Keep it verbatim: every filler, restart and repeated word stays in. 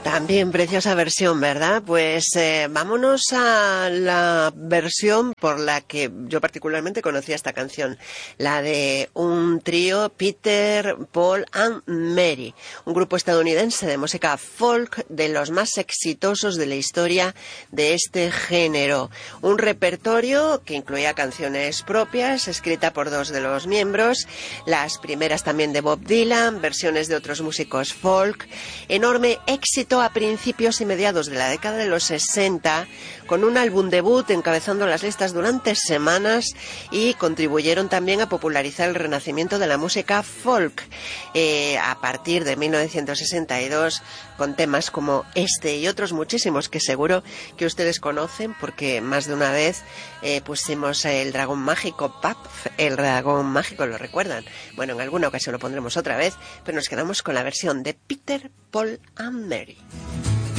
También preciosa versión, ¿verdad? Pues eh, vámonos a la versión por la que yo particularmente conocía esta canción, la de un trío, Peter, Paul and Mary, un grupo estadounidense de música folk de los más exitosos de la historia de este género. Un repertorio que incluía canciones propias, escrita por dos de los miembros, las primeras también de Bob Dylan, versiones de otros músicos folk, enorme éxito a principios y mediados de la década de los sesenta, con un álbum debut encabezando las listas durante semanas, y contribuyeron también a popularizar el renacimiento de la música folk eh, a partir de mil novecientos sesenta y dos, con temas como este y otros muchísimos que seguro que ustedes conocen, porque más de una vez eh, pusimos el dragón mágico, Puff, el dragón mágico, ¿lo recuerdan? Bueno, en alguna ocasión lo pondremos otra vez, pero nos quedamos con la versión de Peter, Paul and Mary.